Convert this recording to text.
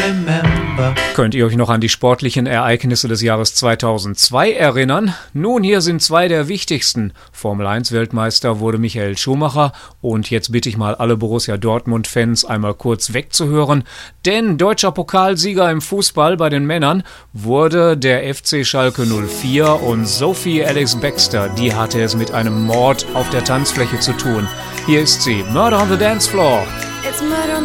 remember. Könnt ihr euch noch an die sportlichen Ereignisse des Jahres 2002 erinnern? Nun, hier sind zwei der wichtigsten. Formel-1-Weltmeister wurde Michael Schumacher und jetzt bitte ich mal alle Borussia Dortmund-Fans einmal kurz wegzuhören, denn deutscher Pokalsieger im Fußball bei den Männern wurde der FC Schalke 04 und Sophie Alex Baxter, die hatte es mit einem Mord auf der Tanzfläche zu tun. Hier ist sie, Murder on the Dance Floor. It's murder on